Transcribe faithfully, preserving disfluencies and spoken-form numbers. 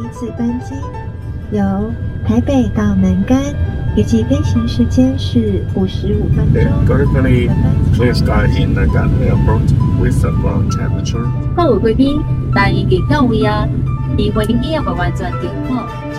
一次班机，由台北到南竿，预计飞行时间是五十五分钟。 Currently, clear sky in Nagan Airport with a ground temperature. 各位贵宾，大家记到位啊！因为你也未完全点火。